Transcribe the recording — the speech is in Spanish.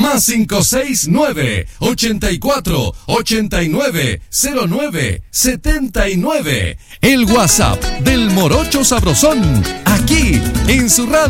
Más 569-84-89-09-79. El WhatsApp del Morocho Sabrosón. Aquí en su radio.